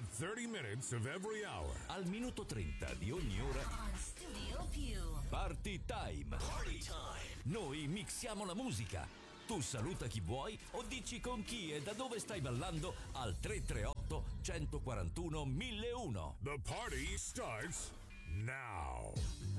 30 minutes of every hour. Al minuto 30 di ogni ora. Studio Più. Party time. Party time. Noi mixiamo la musica. Tu saluta chi vuoi o dici con chi e da dove stai ballando al 338 141 1001. The party starts now.